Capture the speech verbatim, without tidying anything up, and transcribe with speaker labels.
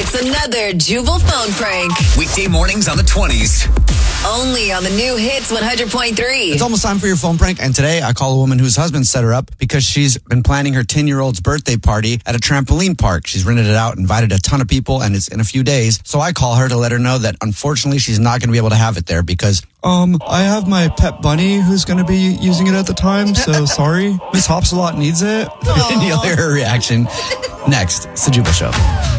Speaker 1: It's another Jubal phone prank.
Speaker 2: Weekday mornings on the twenties.
Speaker 1: Only on the new Hits one hundred point three.
Speaker 3: It's almost time for your phone prank, and today I call a woman whose husband set her up because she's been planning her ten-year-old's birthday party at a trampoline park. She's rented it out, invited a ton of people, and it's in a few days. So I call her to let her know that unfortunately she's not going to be able to have it there because
Speaker 4: Um, I have my pet bunny who's going to be using it at the time, so sorry. Miss Hopsalot needs it.
Speaker 3: and you'll hear her reaction next. It's the Jubal Show.